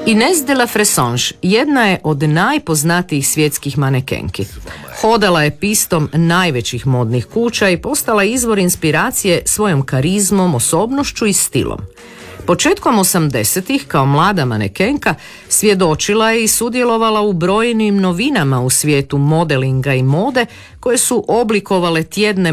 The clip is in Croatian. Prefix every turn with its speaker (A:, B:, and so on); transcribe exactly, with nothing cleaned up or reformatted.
A: Inés de la Fressange jedna je od najpoznatijih svjetskih manekenki. Hodala je pistom najvećih modnih kuća i postala izvor inspiracije svojom karizmom, osobnošću i stilom. Početkom osamdesetih kao mlada manekenka svjedočila je i sudjelovala u brojnim novinama u svijetu modelinga i mode koje su oblikovale tjedne